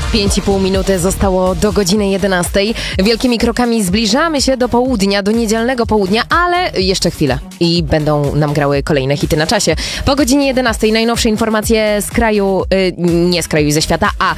5,5 minuty zostało do godziny 11. Wielkimi krokami zbliżamy się do południa, do niedzielnego południa, ale jeszcze chwilę i będą nam grały kolejne hity na czasie. Po godzinie 11 najnowsze informacje z kraju, nie z kraju i ze świata, a